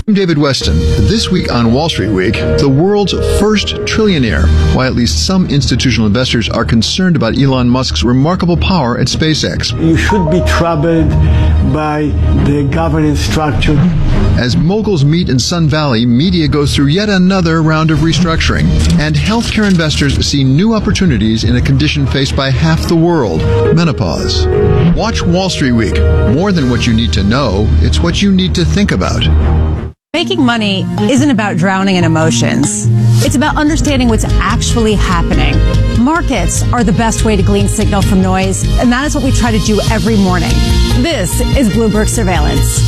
I'm David Weston. This week on Wall Street Week, the world's first trillionaire, why at least some institutional investors are concerned about Elon Musk's remarkable power at SpaceX. You should be troubled by the governance structure. As moguls meet in Sun Valley, media goes through yet another round of restructuring, and healthcare investors see new opportunities in a condition faced by half the world, menopause. Watch Wall Street Week. More than what you need to know, it's what you need to think about. Making money isn't about drowning in emotions. It's about understanding what's actually happening. Markets are the best way to glean signal from noise, and that is what we try to do every morning. This is Bloomberg Surveillance.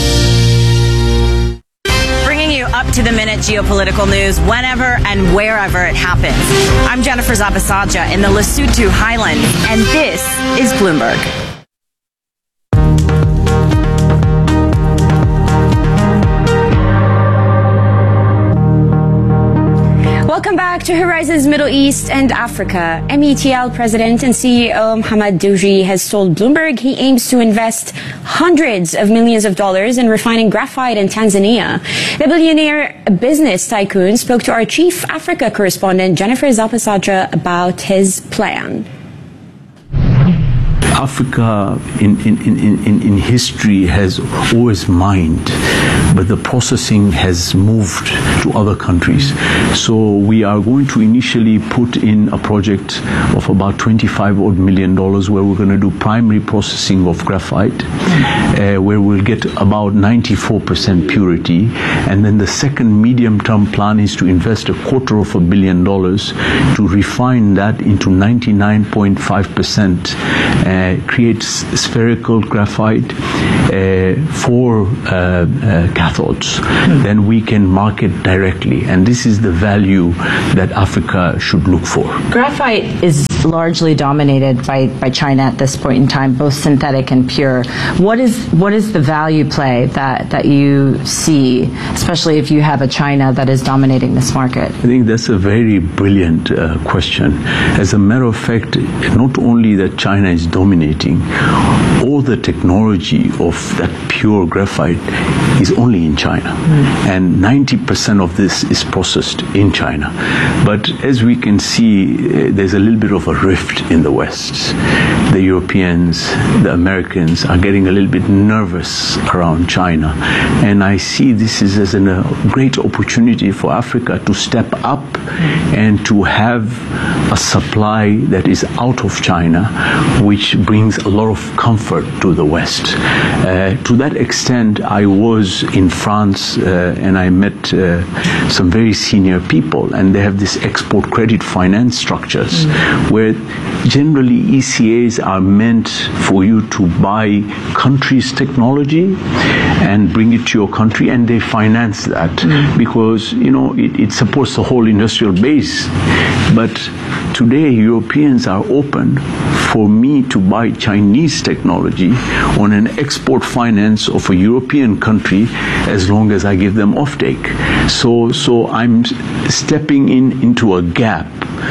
Bringing you up-to-the-minute geopolitical news whenever and wherever it happens. I'm Jennifer Zabasaja in the Lesotho Highlands, and this is Bloomberg. Welcome back to Horizons Middle East and Africa. METL President and CEO Mohamed Dewji has told Bloomberg he aims to invest hundreds of millions of dollars in refining graphite in Tanzania. The billionaire business tycoon spoke to our chief Africa correspondent Jennifer Zabasaja about his plan. Africa in history has always mined, but the processing has moved to other countries. So we are going to initially put in a project of about $25 million where we're going to do primary processing of graphite, where we'll get about 94% purity. And then the second medium-term plan is to invest $250 million to refine that into 99.5%, create spherical graphite for cathodes. Then we can market directly, and this is the value that Africa should look for. Graphite is largely dominated by China at this point in time, both synthetic and pure. What is the value play that you see, especially if you have a China that is dominating this market? I think that's a very brilliant question. As a matter of fact, not only that China is dominating, all the technology of that pure graphite is only in China. And 90% of this is processed in China. But as we can see, there's a little bit of a rift in the West. The Europeans, the Americans are getting a little bit nervous around China. And I see this as a great opportunity for Africa to step up and to have a supply that is out of China, which brings a lot of comfort to the West. To that extent, I was in France and I met some very senior people, and they have this export credit finance structures where generally ECAs are meant for you to buy countries' technology and bring it to your country, and they finance that because it supports the whole industrial base. But today Europeans are open for me to buy Chinese technology on an export finance of a European country as long as I give them offtake. So I'm stepping into a gap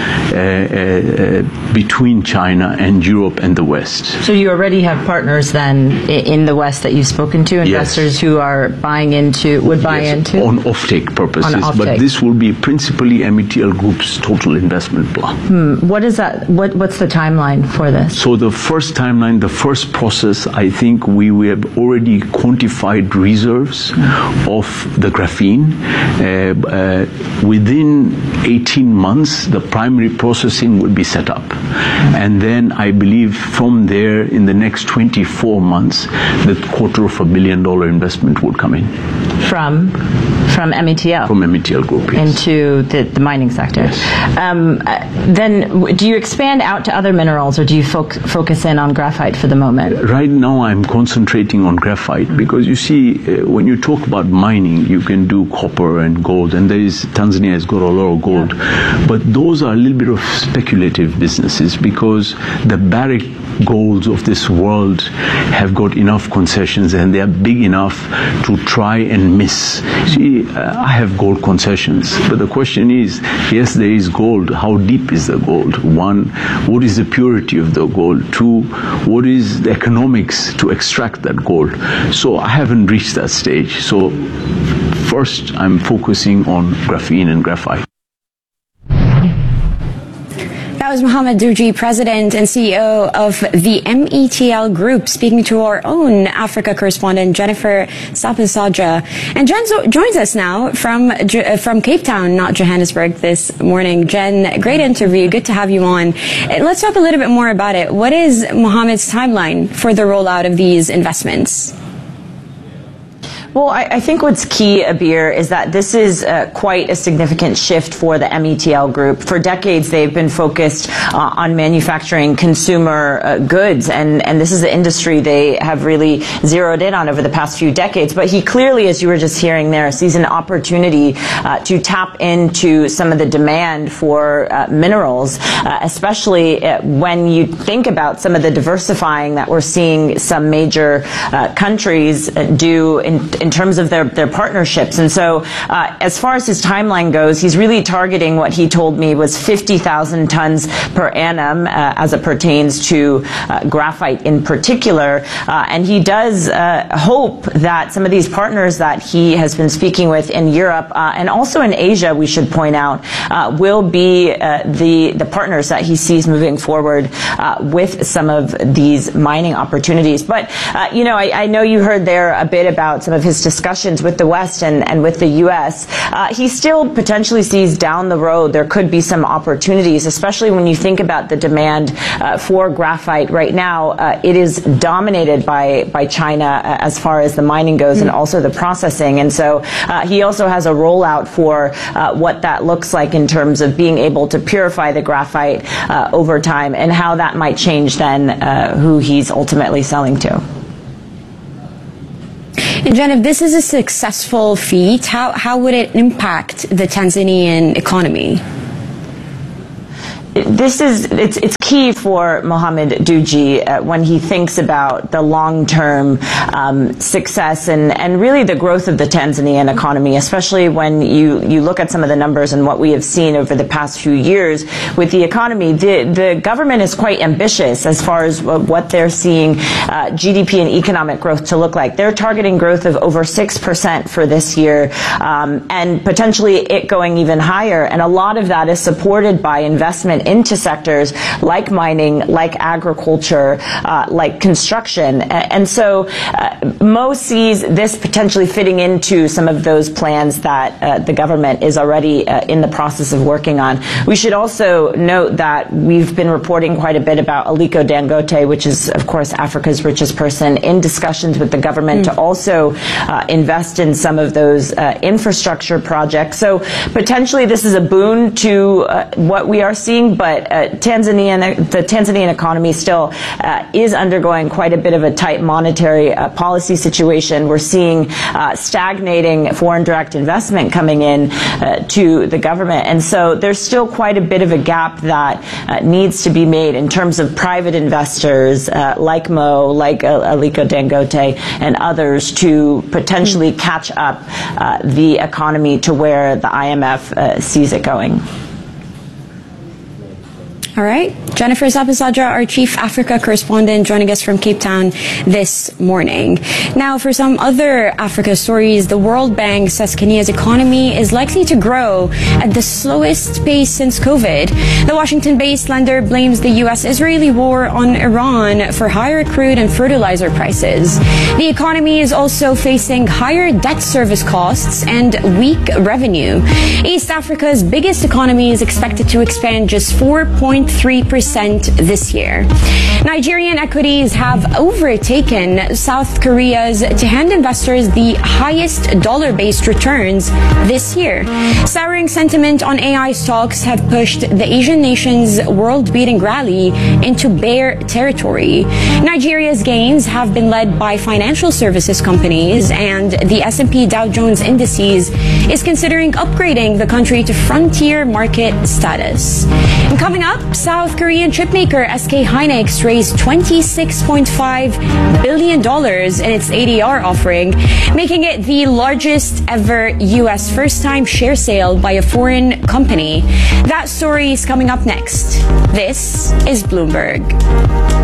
between China and Europe and the West. So you already have partners then in the West that you've spoken to, investors who are buying into, would buy into? On offtake purposes, on offtake. But this will be principally METL Group's total investment plan. What is that? What's the timeline for this? So the first timeline, the first process, I think we have already quantified reserves of the graphene. Within 18 months, the primary processing will be set up. And then I believe from there, in the next 24 months, the $250 million investment will come in. From METL? From METL Group, yes. Into the mining sector. Yes. Then do you expand out to other minerals, or do you focus in on graphite for the moment? Right now I'm concentrating on graphite because you see, when you talk about mining, you can do copper and gold, and Tanzania has got a lot of gold. Yeah. But those are a little bit of speculative businesses because the Barrick golds of this world have got enough concessions and they are big enough to try and miss. See, I have gold concessions, but the question is, yes, there is gold. How deep is the gold? One, what is the purity of the gold? Two, what is the economics to extract that gold? So I haven't reached that stage. So first, I'm focusing on graphene and graphite. That was Mohamed Douji, President and CEO of the METL Group, speaking to our own Africa correspondent, Jennifer Sapasadja. And Jen joins us now from Cape Town, not Johannesburg, this morning. Jen, great interview. Good to have you on. Let's talk a little bit more about it. What is Mohamed's timeline for the rollout of these investments? Well, I think what's key, Abir, is that this is quite a significant shift for the METL Group. For decades, they've been focused on manufacturing consumer goods, and this is the industry they have really zeroed in on over the past few decades. But he clearly, as you were just hearing there, sees an opportunity to tap into some of the demand for minerals, especially when you think about some of the diversifying that we're seeing some major countries do in terms of their partnerships. And so as far as his timeline goes, he's really targeting what he told me was 50,000 tons per annum as it pertains to graphite in particular. And he does hope that some of these partners that he has been speaking with in Europe and also in Asia, we should point out, will be the partners that he sees moving forward with some of these mining opportunities. But, I know you heard there a bit about some of his discussions with the West and with the U.S. He still potentially sees down the road there could be some opportunities, especially when you think about the demand for graphite right now. It is dominated by China as far as the mining goes and also the processing. And so he also has a rollout for what that looks like in terms of being able to purify the graphite over time and how that might change then who he's ultimately selling to. And Jen, if this is a successful feat, how would it impact the Tanzanian economy? It's key for Mohamed Douji when he thinks about the long-term success and really the growth of the Tanzanian economy, especially when you look at some of the numbers and what we have seen over the past few years with the economy. The government is quite ambitious as far as what they're seeing GDP and economic growth to look like. They're targeting growth of over 6% for this year and potentially it going even higher. And a lot of that is supported by investment into sectors like mining, like agriculture, like construction. And so Mo sees this potentially fitting into some of those plans that the government is already in the process of working on. We should also note that we've been reporting quite a bit about Aliko Dangote, which is, of course, Africa's richest person, in discussions with the government to also invest in some of those infrastructure projects. So potentially this is a boon to what we are seeing, but the Tanzanian economy still is undergoing quite a bit of a tight monetary policy situation. We're seeing stagnating foreign direct investment coming in to the government. And so there's still quite a bit of a gap that needs to be made in terms of private investors like Mo, like Aliko Dangote and others to potentially catch up the economy to where the IMF sees it going. All right. Jennifer Sapasadja, our chief Africa correspondent, joining us from Cape Town this morning. Now, for some other Africa stories, the World Bank says Kenya's economy is likely to grow at the slowest pace since COVID. The Washington-based lender blames the U.S.-Israeli war on Iran for higher crude and fertilizer prices. The economy is also facing higher debt service costs and weak revenue. East Africa's biggest economy is expected to expand just 4.3% this year. Nigerian equities have overtaken South Korea's to hand investors the highest dollar-based returns this year. Souring sentiment on AI stocks have pushed the Asian nation's world-beating rally into bear territory. Nigeria's gains have been led by financial services companies, and the S&P Dow Jones Indices is considering upgrading the country to frontier market status. And coming up, South Korean chipmaker SK Hynix raised $26.5 billion in its ADR offering, making it the largest ever U.S. first-time share sale by a foreign company. That story is coming up next. This is Bloomberg.